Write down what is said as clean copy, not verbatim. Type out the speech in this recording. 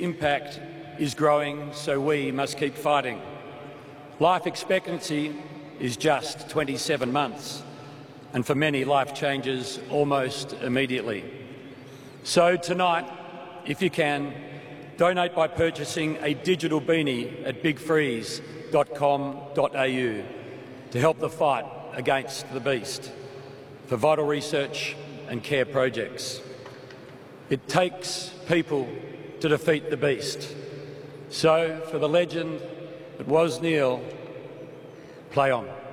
impact is growing, so we must keep fighting. Life expectancy is just 27 months, and for many, life changes almost immediately. So tonight, if you can, donate by purchasing a digital beanie at bigfreeze.com.au to help the fight against the beast for vital research and care projects. It takes people to defeat the beast. So, for the legend that was Neil, play on.